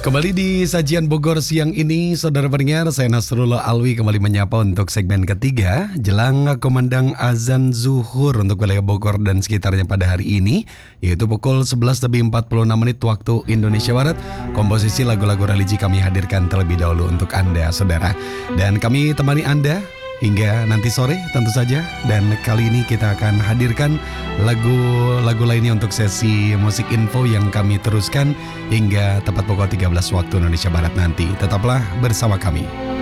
Kembali di Sajian Bogor siang ini, saudara pendengar, saya Nasrullah Alwi kembali menyapa untuk segmen ketiga, jelang kumandang azan zuhur untuk wilayah Bogor dan sekitarnya pada hari ini, yaitu pukul 11.46 waktu Indonesia Barat. Komposisi lagu-lagu religi kami hadirkan terlebih dahulu untuk Anda, saudara. Dan kami temani Anda hingga nanti sore tentu saja. Dan kali ini kita akan hadirkan lagu-lagu lainnya untuk sesi musik info yang kami teruskan hingga tepat pukul 13 waktu Indonesia Barat nanti. Tetaplah bersama kami.